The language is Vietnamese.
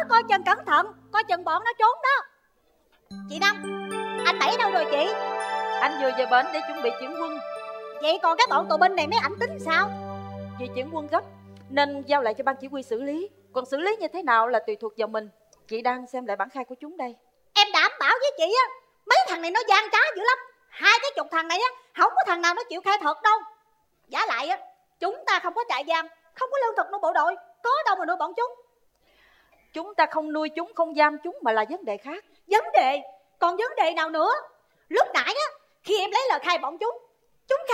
coi chừng cẩn thận, coi chừng bọn nó trốn đó. Chị Năm, anh Bảy đâu rồi chị? Anh vừa về bển để chuẩn bị chuyển quân. Vậy còn cái bọn tù binh này mấy ảnh tính sao? Vì chuyển quân gấp nên giao lại cho ban chỉ huy xử lý. Còn xử lý như thế nào là tùy thuộc vào mình. Chị đang xem lại bản khai của chúng đây. Em đảm bảo với chị á, mấy thằng này nó gian trá dữ lắm. 20 thằng này á, không có thằng nào nó chịu khai thật đâu. Giả lại á, chúng ta không có trại giam, không có lương thực nuôi bộ đội, có đâu mà nuôi bọn chúng. Chúng ta không nuôi chúng, không giam chúng mà là vấn đề khác. Vấn đề? Còn vấn đề nào nữa? Lúc nãy á, khi em lấy lời khai bọn chúng